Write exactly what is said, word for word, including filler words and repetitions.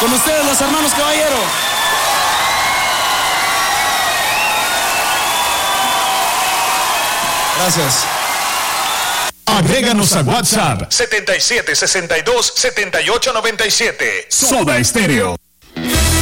Con ustedes, los hermanos Caballero. Gracias. Agréganos a WhatsApp setenta y siete sesenta y dos setenta y ocho noventa y siete. Soda Estéreo.